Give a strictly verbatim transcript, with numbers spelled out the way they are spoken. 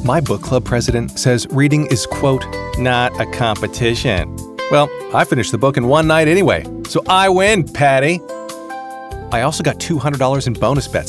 My book club president says reading is, quote, not a competition. Well, I finished the book in one night anyway, so I win, Patty. I also got two hundred dollars in bonus bets